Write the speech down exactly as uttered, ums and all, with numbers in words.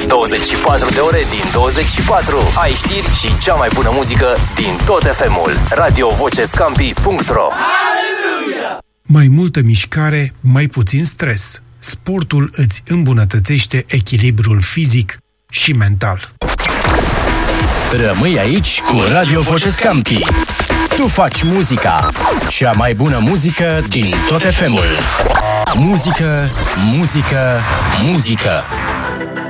douăzeci și patru de ore din douăzeci și patru. Ai știri și cea mai bună muzică din tot F M-ul. radio voce scampi punct ro. Mai multă mișcare, mai puțin stres. Sportul îți îmbunătățește echilibrul fizic și mental. Rămâi aici cu Radio Voce Scampi. Tu faci muzica, cea mai bună muzică din tot F M-ul. Muzică, muzică, muzică.